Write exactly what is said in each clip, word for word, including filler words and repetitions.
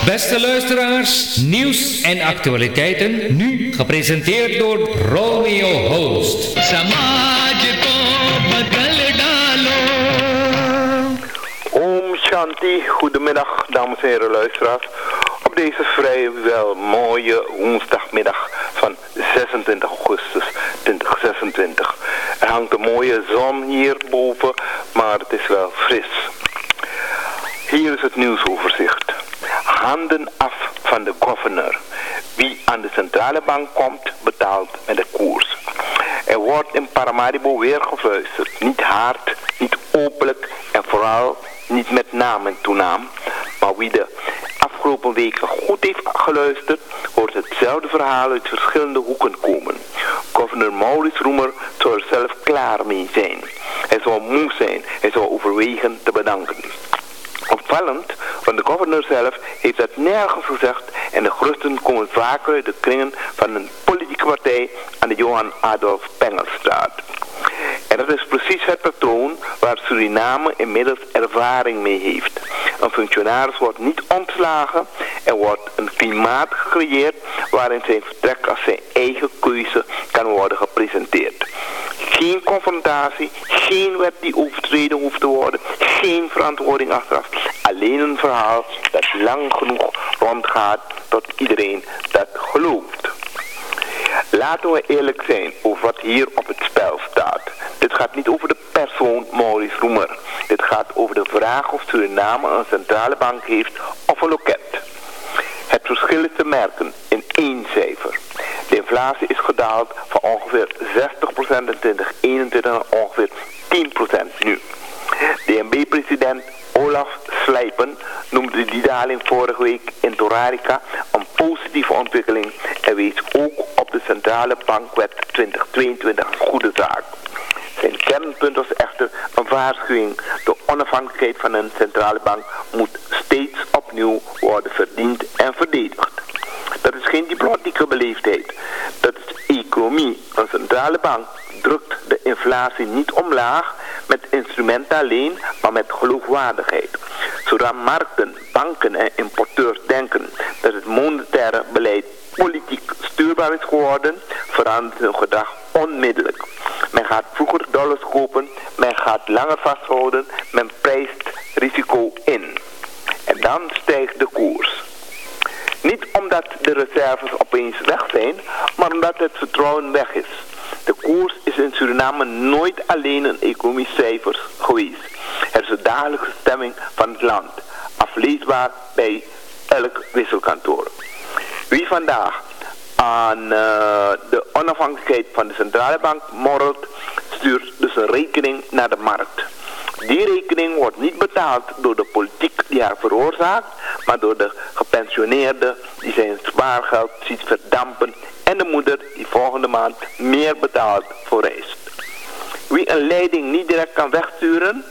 Beste luisteraars, nieuws en actualiteiten, nu gepresenteerd door Romeo Host. Om Shanti, goedemiddag dames en heren luisteraars. Op deze vrijwel mooie woensdagmiddag van zesentwintig augustus tweeduizend zesentwintig. Er hangt een mooie zon hierboven, maar het is wel fris. Hier is het nieuwsoverzicht. Handen af van de governor. Wie aan de centrale bank komt, betaalt met de koers. Er wordt in Paramaribo weer gefluisterd. Niet hard, niet openlijk en vooral niet met naam en toenaam. Maar wie de afgelopen weken goed heeft geluisterd, hoort hetzelfde verhaal uit verschillende hoeken komen. Governor Maurice Roemer zou er zelf klaar mee zijn. Hij zou moe zijn. Hij zou overwegen te bedanken. Opvallend, want de governor zelf heeft dat nergens gezegd en de geruchten komen vaker uit de kringen van een politieke partij aan de Johan Adolf Pengelstraat. En dat is precies het patroon waar Suriname inmiddels ervaring mee heeft. Een functionaris wordt niet ontslagen, er wordt een klimaat gecreëerd waarin zijn vertrek als zijn eigen keuze kan worden gepresenteerd. Geen confrontatie, geen wet die overtreden hoeft te worden, geen verantwoording achteraf. Alleen een verhaal dat lang genoeg rondgaat tot iedereen dat gelooft. Laten we eerlijk zijn over wat hier op het spel staat. Dit gaat niet over de persoon Maurice Roemer. Dit gaat over de vraag of Suriname een centrale bank heeft of een loket. Het verschil is te merken in één cijfer. De inflatie is gedaald van ongeveer zestig procent in twintig eenentwintig naar ongeveer tien procent nu. D N B-president Olaf Slijpen noemde die daling vorige week in Torarica een positieve ontwikkeling en wees ook op de Centrale Bankwet twintig tweeëntwintig als goede zaak. Zijn kernpunt was echter een waarschuwing. De onafhankelijkheid van een centrale bank moet steeds opnieuw worden verdiend en verdedigd. Dat is geen diplomatieke beleefdheid. Dat is economie. Een centrale bank drukt de inflatie niet omlaag met instrumenten alleen, maar met geloofwaardigheid. Zodra markten, banken en importeurs denken dat het monetaire beleid politiek stuurbaar is geworden, verandert hun gedrag onmiddellijk. Men gaat vroeger dollars kopen, men gaat langer vasthouden, men prijst risico in. En dan stijgt de koers. Niet omdat de reserves opeens weg zijn, maar omdat het vertrouwen weg is. De koers is in Suriname nooit alleen een economisch cijfer geweest. Er is een dagelijkse stemming van het land, afleesbaar bij elk wisselkantoor. Wie vandaag aan uh, de onafhankelijkheid van de centrale bank morrelt, stuurt dus een rekening naar de markt. Die rekening wordt niet betaald door de politiek die haar veroorzaakt, maar door de gepensioneerde die zijn spaargeld ziet verdampen en de moeder die volgende maand meer betaalt voor reis. Wie een leiding niet direct kan wegsturen,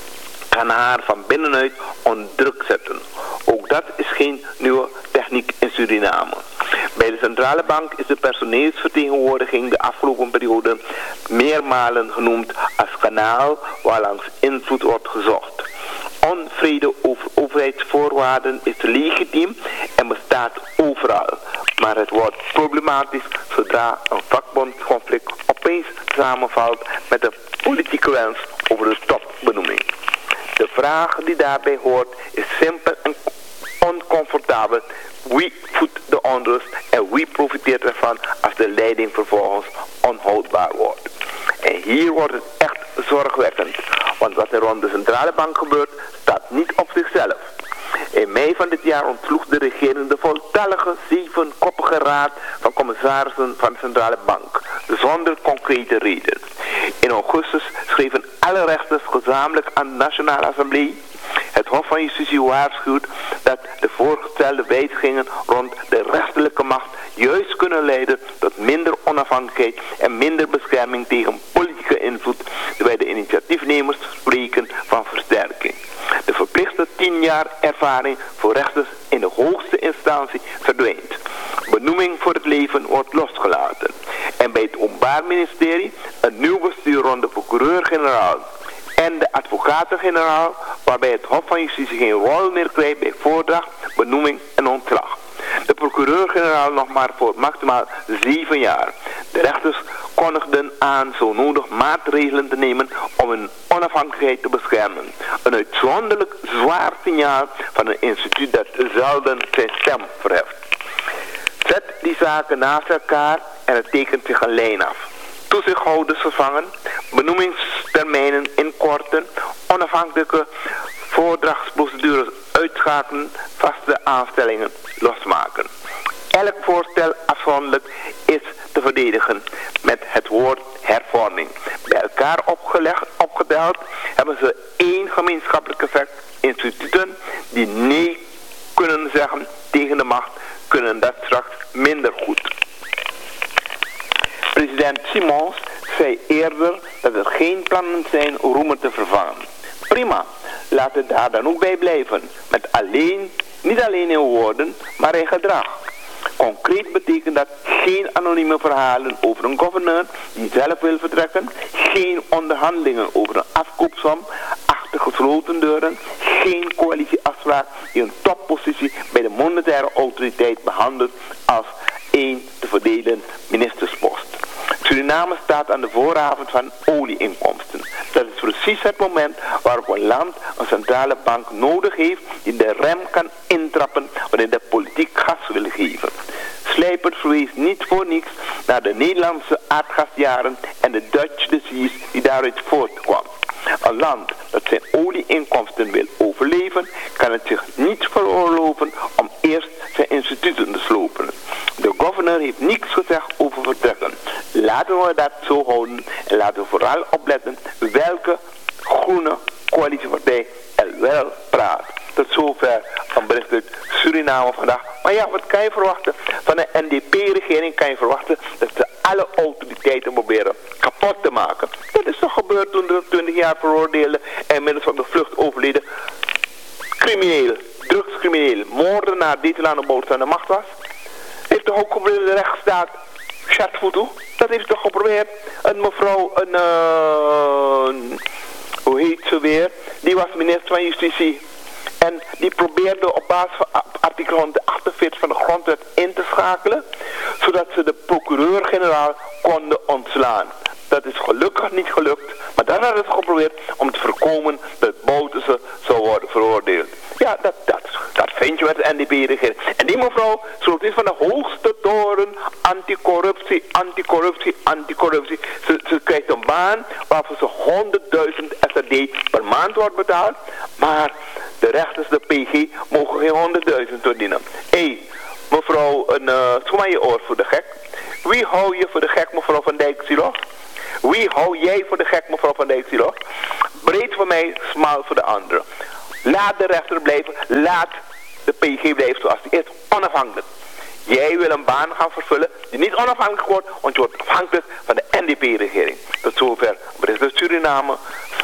kan haar van binnenuit onder druk zetten. Ook dat is geen nieuwe techniek in Suriname. Bij de centrale bank is de personeelsvertegenwoordiging de afgelopen periode meermalen genoemd als kanaal waarlangs invloed wordt gezocht. Onvrede over overheidsvoorwaarden is legitiem en bestaat overal. Maar het wordt problematisch zodra een vakbondsconflict opeens samenvalt met een politieke wens over de topbenoeming. De vraag die daarbij hoort is simpel en oncomfortabel. Wie voedt de onrust en wie profiteert ervan als de leiding vervolgens onhoudbaar wordt? En hier wordt het echt zorgwekkend, want wat er rond de centrale bank gebeurt staat niet op zichzelf. In mei van dit jaar ontsloeg de regering de voltallige zevenkoppige raad van commissarissen van de centrale bank, zonder concrete reden. In augustus schreven alle rechters gezamenlijk aan de Nationale Assemblée. Het Hof van Justitie waarschuwt dat de voorgestelde wijzigingen rond de rechterlijke macht juist kunnen leiden tot minder onafhankelijkheid en minder bescherming tegen politieke invloed, terwijl de initiatiefnemers spreken van versterking. De verplichte tien jaar ervaring voor rechters in de hoogste instantie verdwijnt. Benoeming voor het leven wordt losgelaten. En bij het Openbaar Ministerie een nieuw bestuur rond de procureur-generaal en de advocaten-generaal, waarbij het Hof van Justitie geen rol meer krijgt bij voordracht, benoeming en ontslag. De procureur-generaal nog maar voor maximaal zeven jaar. De rechters kondigden aan zo nodig maatregelen te nemen om hun onafhankelijkheid te beschermen. Een uitzonderlijk zwaar signaal van een instituut dat zelden zijn stem verheft. Zet die zaken naast elkaar en het tekent zich een lijn af. Toezichthouders vervangen, benoemingstermijnen inkorten, onafhankelijke voordragsprocedures uitschakelen, vaste aanstellingen losmaken. Elk voorstel afzonderlijk is te verdedigen met het woord hervorming. Bij elkaar opgelegd, opgeteld hebben ze één gemeenschappelijk effect. Instituten die nee kunnen zeggen tegen de macht, kunnen dat straks minder goed. President Simons zei eerder dat er geen plannen zijn Roemer te vervangen. Prima, laat het daar dan ook bij blijven. Met alleen, niet alleen in woorden, maar in gedrag. Concreet betekent dat geen anonieme verhalen over een gouverneur die zelf wil vertrekken, geen onderhandelingen over een afkoopsom achter gesloten deuren, geen coalitieafspraak die een toppositie bij de monetaire autoriteit behandelt als één te verdelen ministerspost. Suriname staat aan de vooravond van olieinkomsten. Dat is precies het moment waarop een land een centrale bank nodig heeft die de rem kan intrappen wanneer de politiek gas wil geven. Slijpert verwees niet voor niets naar de Nederlandse aardgasjaren en de Dutch disease die daaruit voortkwam. Een land dat zijn olieinkomsten wil overleven, kan het zich niet veroorloven om eerst zijn instituten te slopen. De gouverneur heeft niets gezegd over vertrekken. Laten we dat zo houden en laten we vooral opletten welke groene coalitiepartij er wel praat. Tot zover een bericht uit Suriname vandaag. Maar ja, wat kan je verwachten? Van de N D P-regering kan je verwachten dat ze alle autoriteiten proberen kapot te maken. Dat is toch gebeurd toen de twintig jaar veroordeelde en inmiddels op de vlucht overleden crimineel, drugscrimineel, moordenaar die te lang op boot aan de macht was. Heeft toch ook geprobeerd de rechtsstaat Chatfutu? Dat heeft toch geprobeerd. Een mevrouw, een, uh, hoe heet ze weer? Die was minister van Justitie. En die probeerde op basis van artikel honderdachtenveertig van de grondwet in te schakelen, zodat ze de procureur-generaal konden ontslaan. Dat is gelukkig niet gelukt, maar dan hadden ze geprobeerd om te voorkomen dat Bouterse zou worden veroordeeld. Ja, dat, dat, dat vind je met de N D P-regering. En die mevrouw sloot in van de hoogste toren, anticorruptie, anticorruptie, anticorruptie. Ze, ze krijgt een baan waarvoor ze honderdduizend S R D per maand wordt betaald, maar de rechters, de P G, mogen geen honderdduizend verdienen. Hé, hey, mevrouw, een uh, schoon je oor voor de gek. Wie hou je voor de gek, mevrouw Van Dijk Silof? Wie hou jij voor de gek, mevrouw Van Dijk Silof? Breed voor mij, smal voor de anderen. Laat de rechter blijven, laat de P G blijven zoals die is, onafhankelijk. Jij wil een baan gaan vervullen die niet onafhankelijk wordt, want je wordt afhankelijk van de N D P-regering. Tot zover, Bericht uit Suriname.